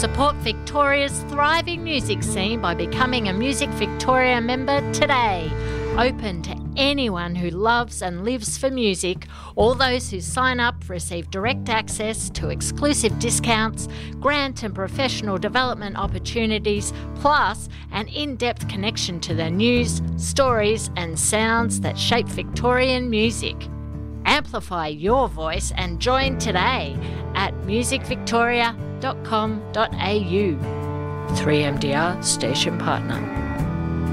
Support Victoria's thriving music scene by becoming a Music Victoria member today. Open to anyone who loves and lives for music. All those who sign up receive direct access to exclusive discounts, grant and professional development opportunities, plus an in-depth connection to the news, stories and sounds that shape Victorian music. Amplify your voice and join today at musicvictoria.com.au. 3MDR Station Partner.